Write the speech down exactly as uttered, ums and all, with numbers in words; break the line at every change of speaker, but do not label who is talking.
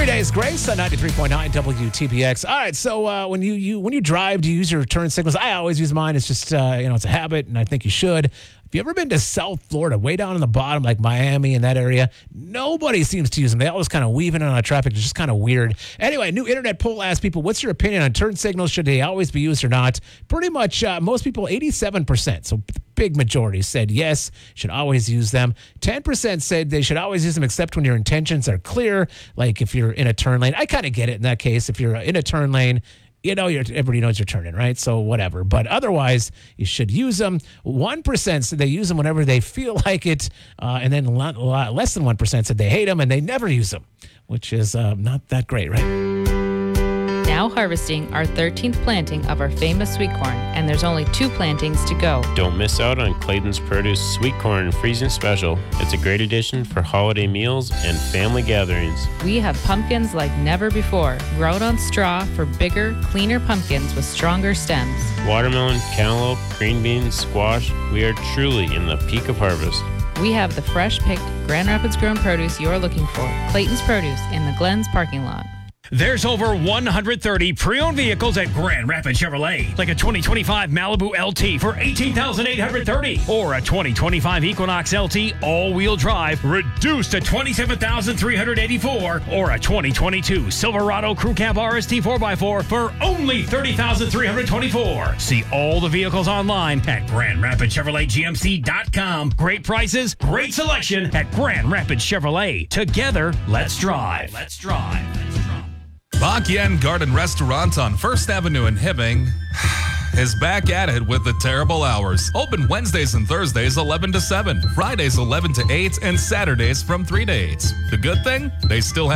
Three Days Grace on ninety-three point nine W T B X. All right, so uh, when you, you when you drive, do you use your turn signals? I always use mine. It's just, uh, you know, it's a habit, and I think you should. Have you ever been to South Florida, way down in the bottom, like Miami and that area? Nobody seems to use them. They always kind of weave in and out of traffic. It's just kind of weird. Anyway, a new internet poll asked people, what's your opinion on turn signals? Should they always be used or not? Pretty much uh, most people, eighty-seven percent, so the big majority, said yes, should always use them. ten percent said they should always use them except when your intentions are clear, like if you're in a turn lane. I kind of get it in that case. If you're in a turn lane, you know, you're, everybody knows you're turning, right? So whatever. But otherwise, you should use them. one percent said they use them whenever they feel like it. Uh, and then a lot, a lot less than one percent said they hate them and they never use them, which is uh, not that great, right?
Now harvesting our thirteenth planting of our famous sweet corn, and there's only two plantings to go.
Don't miss out on Clayton's Produce Sweet Corn Freezing Special. It's a great addition for holiday meals and family gatherings.
We have pumpkins like never before, grown on straw for bigger, cleaner pumpkins with stronger stems.
Watermelon, cantaloupe, green beans, squash, we are truly in the peak of harvest.
We have the fresh-picked Grand Rapids grown produce you're looking for. Clayton's Produce in the Glens parking lot.
There's over one hundred thirty pre-owned vehicles at Grand Rapids Chevrolet, like a twenty twenty-five Malibu L T for eighteen thousand eight hundred thirty dollars or a twenty twenty-five Equinox L T all-wheel drive reduced to twenty-seven thousand three hundred eighty-four dollars or a twenty twenty-two Silverado Crew Cab R S T four by four for only thirty thousand three hundred twenty-four dollars. See all the vehicles online at Grand Rapids Chevrolet G M C dot com. Great prices, great selection at Grand Rapids Chevrolet. Together, let's drive. Let's drive. Let's drive.
Bak Yen Garden Restaurant on First Avenue in Hibbing is back at it with the terrible hours. Open Wednesdays and Thursdays eleven to seven, Fridays eleven to eight, and Saturdays from three to eight. The good thing? They still have